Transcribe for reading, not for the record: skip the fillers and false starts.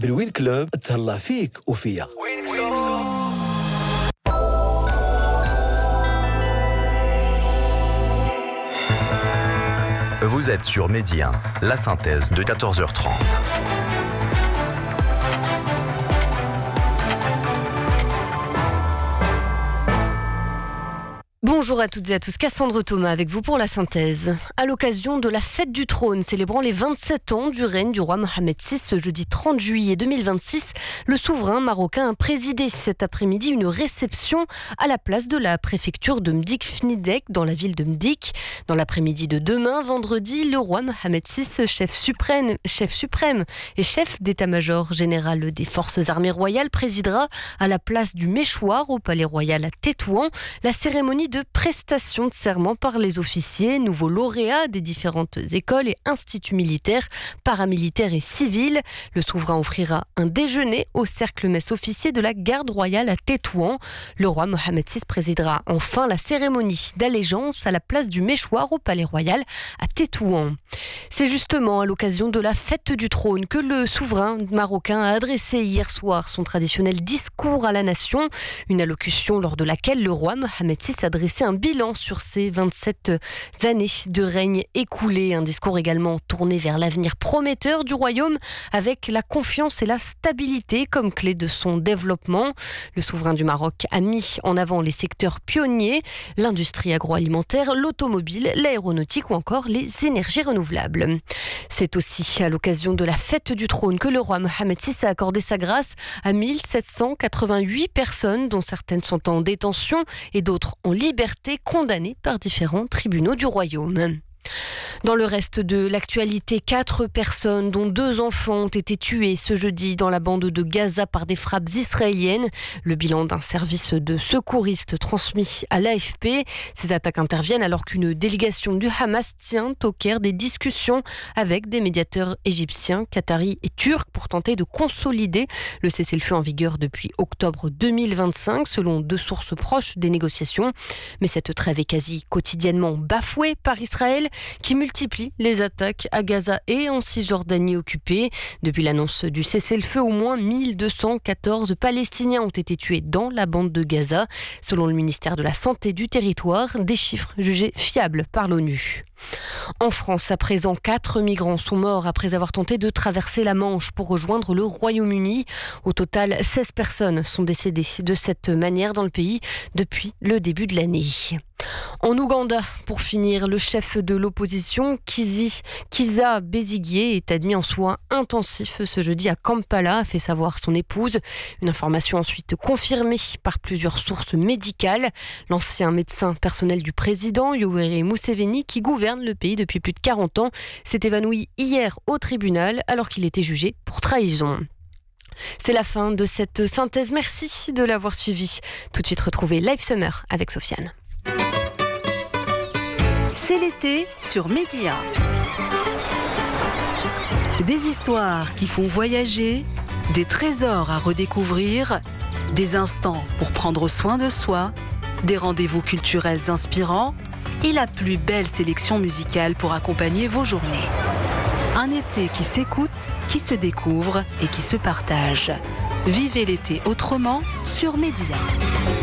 بالوين كلوب تهلا فيك وفيا. Vous êtes sur Midi 1, la synthèse de 14h30. Bonjour à toutes et à tous, Cassandre Thomas avec vous pour la synthèse. À l'occasion de la fête du trône célébrant les 27 ans du règne du roi Mohamed VI ce jeudi 30 juillet 2026, le souverain marocain a présidé cet après-midi une réception à la place de la préfecture de Mdik-Fnidek dans la ville de Mdik. Dans l'après-midi de demain, vendredi, le roi Mohamed VI, chef suprême et chef d'état-major général des forces armées royales, présidera à la place du Méchoir au palais royal à Tétouan la cérémonie de prestation de serment par les officiers, nouveaux lauréats des différentes écoles et instituts militaires, paramilitaires et civils. Le souverain offrira un déjeuner au cercle messe officier de la garde royale à Tétouan. Le roi Mohamed VI présidera enfin la cérémonie d'allégeance à la place du Méchoir au palais royal à Tétouan. C'est justement à l'occasion de la fête du trône que le souverain marocain a adressé hier soir son traditionnel discours à la nation, une allocution lors de laquelle le roi Mohamed VI a dressé un bilan sur ces 27 années de règne écoulé. Un discours également tourné vers l'avenir prometteur du royaume avec la confiance et la stabilité comme clé de son développement. Le souverain du Maroc a mis en avant les secteurs pionniers, l'industrie agroalimentaire, l'automobile, l'aéronautique ou encore les énergies renouvelables. C'est aussi à l'occasion de la fête du trône que le roi Mohamed VI a accordé sa grâce à 1788 personnes dont certaines sont en détention et d'autres en liberté, condamnées par différents tribunaux du royaume. Dans le reste de l'actualité, 4 personnes, dont 2 enfants, ont été tuées ce jeudi dans la bande de Gaza par des frappes israéliennes. Le bilan d'un service de secouristes transmis à l'AFP. Ces attaques interviennent alors qu'une délégation du Hamas tient au Caire des discussions avec des médiateurs égyptiens, qataris et turcs pour tenter de consolider le cessez-le-feu en vigueur depuis octobre 2025, selon 2 sources proches des négociations. Mais cette trêve est quasi quotidiennement bafouée par Israël, qui multiplie les attaques à Gaza et en Cisjordanie occupée. Depuis l'annonce du cessez-le-feu, au moins 1214 Palestiniens ont été tués dans la bande de Gaza, selon le ministère de la Santé du territoire, des chiffres jugés fiables par l'ONU. En France, à présent, 4 migrants sont morts après avoir tenté de traverser la Manche pour rejoindre le Royaume-Uni. Au total, 16 personnes sont décédées de cette manière dans le pays depuis le début de l'année. En Ouganda, pour finir, le chef de l'opposition, Kizza Besigye, est admis en soins intensifs ce jeudi à Kampala, a fait savoir son épouse. Une information ensuite confirmée par plusieurs sources médicales. L'ancien médecin personnel du président, Yoweri Museveni, qui gouverne le pays depuis plus de 40 ans, s'est évanoui hier au tribunal alors qu'il était jugé pour trahison. C'est la fin de cette synthèse. Merci de l'avoir suivi. Tout de suite, retrouvez Live Summer avec Sofiane. C'est l'été sur Midi 1. Des histoires qui font voyager, des trésors à redécouvrir, des instants pour prendre soin de soi, des rendez-vous culturels inspirants et la plus belle sélection musicale pour accompagner vos journées. Un été qui s'écoute, qui se découvre et qui se partage. Vivez l'été autrement sur Midi 1.